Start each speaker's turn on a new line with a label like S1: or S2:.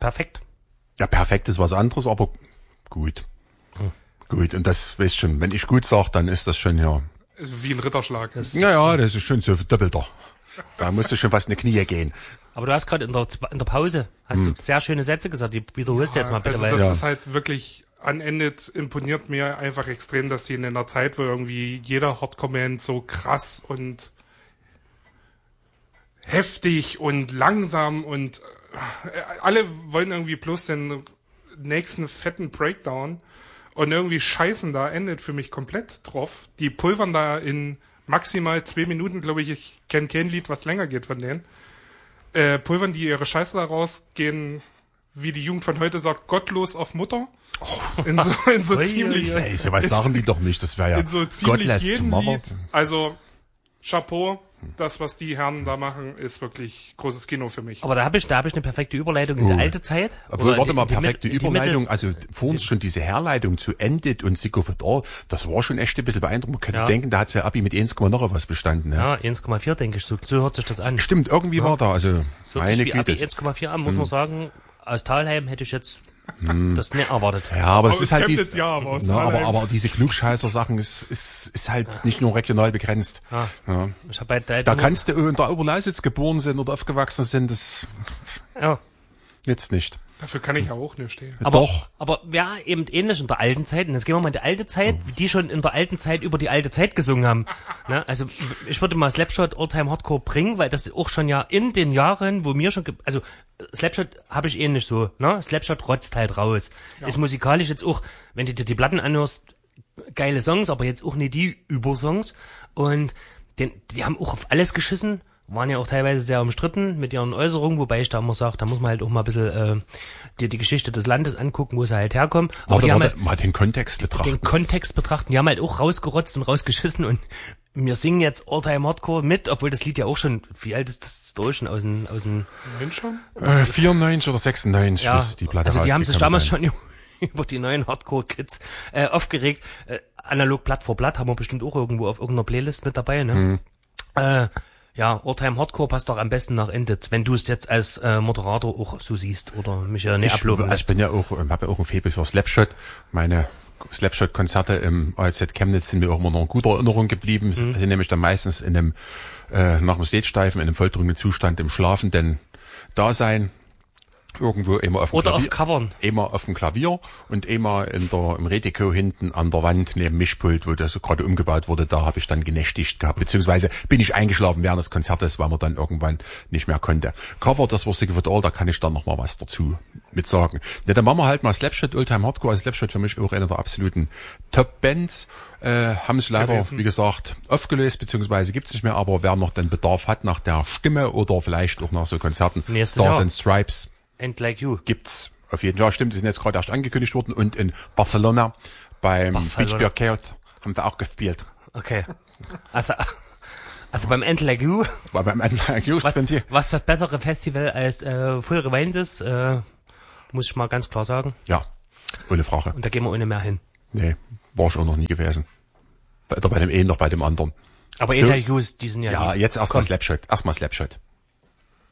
S1: perfekt.
S2: Ja, perfekt ist was anderes, aber gut. Gut, und das weißt schon, wenn ich gut sag, dann ist das schon ja.
S3: Wie ein Ritterschlag.
S2: Das ist schon so doppelter. Da musst du schon fast in die Knie gehen.
S1: Aber du hast gerade in der Pause, hast du sehr schöne Sätze gesagt, die wiederholst du jetzt mal bitte.
S3: Also das ist halt wirklich, an Ende imponiert mir einfach extrem, dass die in einer Zeit, wo irgendwie jeder Hardcore-Band so krass und heftig und langsam und alle wollen irgendwie bloß den nächsten fetten Breakdown und irgendwie scheißen da, endet für mich komplett drauf. Die pulvern da in maximal 2 Minuten, glaube ich kenne kein Lied, was länger geht von denen. Pulvern die ihre Scheiße da raus, gehen, wie die Jugend von heute sagt, gottlos auf Mutter. In so ziemlich...
S2: Ey, sowas sagen die doch nicht, das wäre ja
S3: in so ziemlich
S2: Godless
S3: jedem
S2: Tomorrow.
S3: Lied. Also, Chapeau, das, was die Herren da machen, ist wirklich großes Kino für mich.
S1: Aber da hab ich eine perfekte Überleitung in die alte Zeit.
S2: Obwohl,
S1: Oder
S2: warte mal,
S1: die
S2: perfekte
S1: Mitte-
S2: Überleitung, also vorhin schon diese Herleitung zu Ended und Sick of It All, das war schon echt ein bisschen beeindruckend. Man könnte denken, da hat ja Abi mit 1, noch was bestanden. Ne?
S1: Ja, 1,4 denke ich, so hört sich das an.
S2: Stimmt, irgendwie war da, also
S1: So
S2: meine
S1: wie Abi
S2: Güte.
S1: 1,4 an, muss man sagen. Aus Talheim hätte ich jetzt das nicht erwartet.
S2: Ja, aber es
S3: Aus
S2: ist halt
S3: Chemnitz,
S2: dies,
S3: ja, aber aus
S2: na,
S3: Thalheim.
S2: aber diese Klugscheißer-Sachen ist halt nicht nur regional begrenzt. Ja.
S1: Ich hab halt
S2: Da kannst du in der Oberlausitz geboren sind oder aufgewachsen sind, das
S1: ja.
S2: jetzt nicht.
S3: Dafür kann ich ja auch nicht stehen.
S2: Doch.
S1: Aber ja, eben ähnlich in der alten Zeit. Und jetzt gehen wir mal in die alte Zeit, die schon in der alten Zeit über die alte Zeit gesungen haben. Ne? Also ich würde mal Slapshot Oldtime Hardcore bringen, weil das auch schon ja in den Jahren, wo mir schon, also Slapshot habe ich ähnlich so, ne? Slapshot rotzt halt raus. Ja. Ist musikalisch jetzt auch, wenn du dir die Platten anhörst, geile Songs, aber jetzt auch nicht die Übersongs. Und die haben auch auf alles geschissen. Waren ja auch teilweise sehr umstritten mit ihren Äußerungen, wobei ich da immer sage, da muss man halt auch mal ein bisschen die Geschichte des Landes angucken, wo sie halt herkommen. Aber die haben halt
S2: mal den Kontext betrachten.
S1: Den Kontext betrachten. Die haben halt auch rausgerotzt und rausgeschissen und wir singen jetzt Oldtime Hardcore mit, obwohl das Lied ja auch schon, wie alt ist das durch? Aus den
S2: 94 oder 96
S1: ja,
S2: muss die Platte
S1: also die haben sich damals
S2: sein.
S1: schon über die neuen Hardcore-Kids aufgeregt. Analog Blatt vor Blatt haben wir bestimmt auch irgendwo auf irgendeiner Playlist mit dabei, ne? Ja, Oldtime Hardcore passt doch am besten nach Ended, wenn du es jetzt als Moderator auch so siehst oder mich ja nicht ablaufen lässt.
S2: Ich bin ja auch, habe ja auch ein Faible für Slapshot. Meine Slapshot-Konzerte im AZ Chemnitz sind mir auch immer noch in guter Erinnerung geblieben. Sind nämlich dann meistens in einem, nach dem Stage-Diven, in einem volltrunken Zustand im schlafenden Dasein. Irgendwo immer auf dem
S1: Oder
S2: Klavier.
S1: auf Covern.
S2: Immer auf dem Klavier und immer im Redeko hinten an der Wand neben Mischpult, wo das so gerade umgebaut wurde, da habe ich dann genächtigt gehabt, beziehungsweise bin ich eingeschlafen während des Konzertes, weil man dann irgendwann nicht mehr konnte. Cover, das war Sick of It All, da kann ich dann noch mal was dazu mit sagen. Ja, dann machen wir halt mal Slapshot Oldtime Hardcore, also Slapshot für mich auch eine der absoluten Top-Bands, haben es leider, wie gesagt, aufgelöst, beziehungsweise gibt's nicht mehr, aber wer noch den Bedarf hat nach der Stimme oder vielleicht auch nach so Konzerten, Stars and Stripes,
S1: And Like You.
S2: Gibt's auf jeden Fall. Stimmt, die sind jetzt gerade erst angekündigt worden und in Barcelona beim Beach Beer Chaos haben wir auch gespielt.
S1: Okay. Also beim And Like You.
S2: War beim And Like You.
S1: Was das bessere Festival als Full Rewind ist, muss ich mal ganz klar sagen.
S2: Ja, ohne Frage.
S1: Und da gehen wir ohne mehr hin.
S2: Nee, war ich auch noch nie gewesen. Weder bei dem einen noch bei dem anderen.
S1: Aber And Like You, die sind ja...
S2: Ja, jetzt erstmal Slapshot.